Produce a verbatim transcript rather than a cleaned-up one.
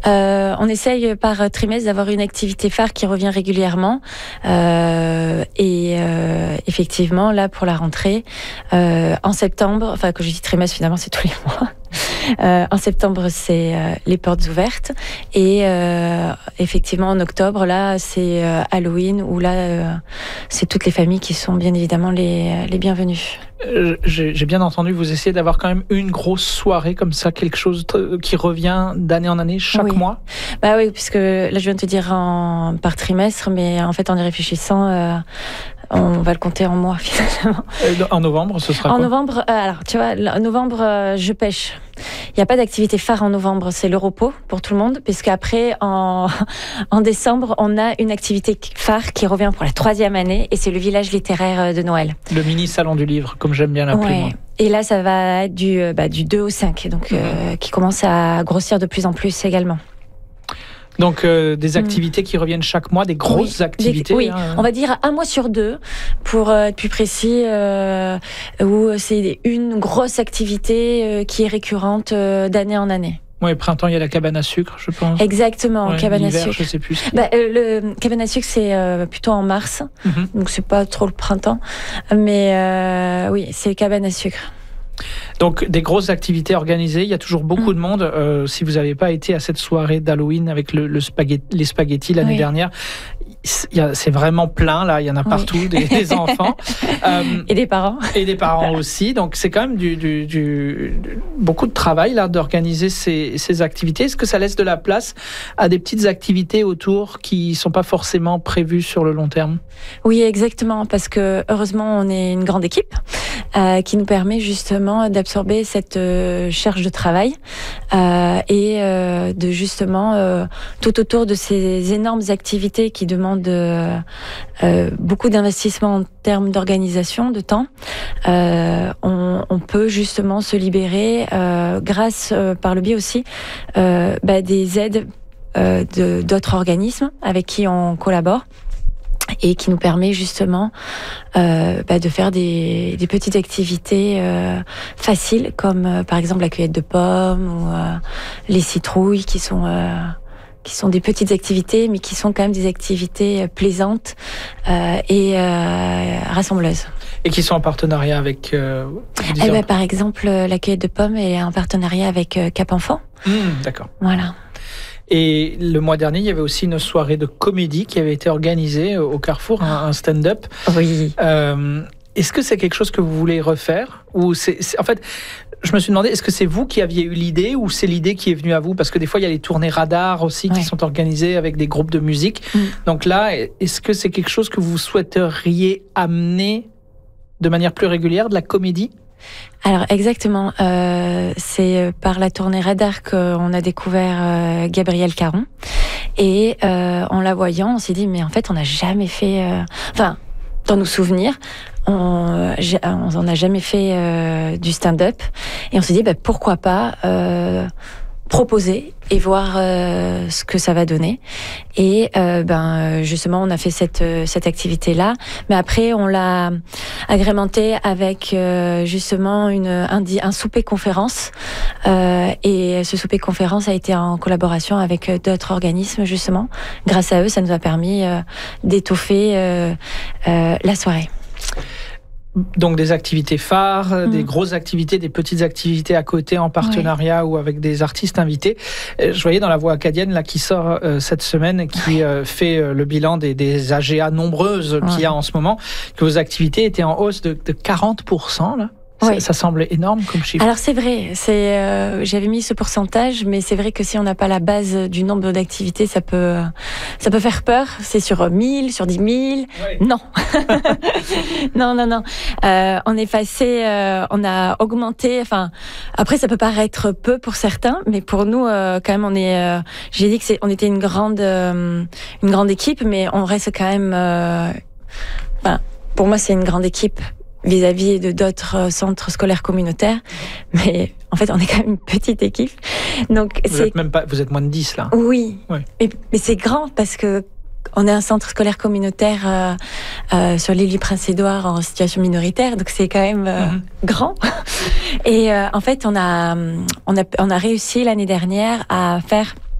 Euh, on essaye par trimestre d'avoir une activité phare qui revient régulièrement. Euh, et euh, effectivement, là, pour la rentrée, euh, en septembre, enfin, quand je dis trimestre, finalement, c'est tous les mois. Euh, en septembre, c'est euh, les portes ouvertes. Et euh, effectivement, en octobre, là, c'est euh, Halloween, où là, euh, c'est toutes les familles qui sont bien évidemment les, les bienvenues. Euh, j'ai, j'ai bien entendu, vous essayez d'avoir quand même une grosse soirée comme ça, quelque chose t- qui revient d'année en année, chaque oui. mois. Bah oui, puisque là, je viens de te dire en, par trimestre, mais en fait, en y réfléchissant, euh, on va le compter en mois, finalement. Euh, en novembre, ce sera En quoi ? novembre, euh, alors, tu vois, en novembre, euh, je pêche. Il n'y a pas d'activité phare en novembre, c'est le repos pour tout le monde, puisqu'après, en, en décembre, on a une activité phare qui revient pour la troisième année, et c'est le village littéraire de Noël. Le mini salon du livre, comme j'aime bien l'appeler, ouais. moi. Et là, ça va être du, bah, du deux au cinq, donc, mmh. euh, qui commence à grossir de plus en plus également. Donc euh, des activités mmh. qui reviennent chaque mois, des grosses oui. activités. Des, oui, hein. On va dire un mois sur deux, pour euh, être plus précis, euh, où c'est une grosse activité euh, qui est récurrente euh, d'année en année. Oui, printemps, il y a la cabane à sucre, je pense. Exactement, ouais, cabane l'hiver, à sucre. Je sais plus. Bah, euh, le cabane à sucre, c'est euh, plutôt en mars, mmh. donc c'est pas trop le printemps, mais euh, oui, c'est cabane à sucre. Donc des grosses activités organisées, il y a toujours beaucoup mmh. de monde. Euh, si vous n'avez pas été à cette soirée d'Halloween avec le, le spaghetti, les spaghettis l'année oui. dernière, il y a, c'est vraiment plein là, il y en a partout, oui. des, des enfants. Euh, et des parents. Et des parents aussi, donc c'est quand même du, du, du, du, beaucoup de travail là d'organiser ces, ces activités. Est-ce que ça laisse de la place à des petites activités autour qui ne sont pas forcément prévues sur le long terme ? Oui, exactement, parce que heureusement on est une grande équipe euh, qui nous permet justement d'absorber cette euh, charge de travail euh, et euh, de justement euh, tout autour de ces énormes activités qui demandent de, euh, beaucoup d'investissement en termes d'organisation, de temps. Euh, on, on peut justement se libérer euh, grâce, euh, par le biais aussi, euh, bah, des aides euh, de, d'autres organismes avec qui on collabore et qui nous permet justement euh, bah, de faire des, des petites activités euh, faciles, comme euh, par exemple la cueillette de pommes ou euh, les citrouilles, qui sont... Euh, qui sont des petites activités, mais qui sont quand même des activités plaisantes euh, et euh, rassembleuses. Et qui sont en partenariat avec... Euh, eh ben, par exemple, la cueillette de pommes est en partenariat avec euh, Cap Enfant. Mmh, d'accord. Voilà. Et le mois dernier, il y avait aussi une soirée de comédie qui avait été organisée au Carrefour, un, un stand-up. Oui. Euh, est-ce que c'est quelque chose que vous voulez refaire ? Ou c'est, c'est, en fait, je me suis demandé, est-ce que c'est vous qui aviez eu l'idée ou c'est l'idée qui est venue à vous ? Parce que des fois, il y a les tournées radars aussi qui ouais. sont organisées avec des groupes de musique. Mm. Donc là, est-ce que c'est quelque chose que vous souhaiteriez amener de manière plus régulière, de la comédie ? Alors exactement, euh, c'est par la tournée radar qu'on a découvert euh, Gabrielle Caron. Et euh, en la voyant, on s'est dit, mais en fait, on n'a jamais fait... Euh... Enfin, dans nos souvenirs, on on n'a jamais fait euh, du stand-up. Et on s'est dit, bah, pourquoi pas euh, proposer et voir euh, ce que ça va donner. Et euh, ben justement, on a fait cette cette activité-là. Mais après, on l'a agrémenté avec euh, justement une un, un souper conférence. Euh, et ce souper conférence a été en collaboration avec d'autres organismes justement. Grâce à eux, ça nous a permis euh, d'étoffer euh, euh, la soirée. Donc des activités phares, mmh. des grosses activités, des petites activités à côté en partenariat oui. ou avec des artistes invités. Je voyais dans La Voix acadienne là qui sort euh, cette semaine, qui oui. euh, fait euh, le bilan des, des A G A nombreuses oui. qu'il y a en ce moment, que vos activités étaient en hausse de, de quarante pour cent là. Ça, oui. ça semble énorme comme chiffre. Alors c'est vrai, c'est, euh, j'avais mis ce pourcentage, mais c'est vrai que si on n'a pas la base du nombre d'activités, ça peut, ça peut faire peur. C'est sur mille, sur dix mille. Oui. Non. non, non, non. Euh, on est passé, euh, on a augmenté, enfin, après ça peut paraître peu pour certains, mais pour nous, euh, quand même, on est, euh, j'ai dit que c'est, on était une grande, euh, une grande équipe, mais on reste quand même, euh, enfin, pour moi, c'est une grande équipe vis-à-vis de d'autres centres scolaires communautaires, mais en fait on est quand même une petite équipe. Donc vous c'est êtes même pas, vous êtes moins de dix là. Oui, ouais. mais, mais c'est grand parce que on est un centre scolaire communautaire euh, euh, sur l'île du Prince-Édouard en situation minoritaire, donc c'est quand même euh, mm-hmm. grand. Et euh, en fait on a on a on a réussi l'année dernière à faire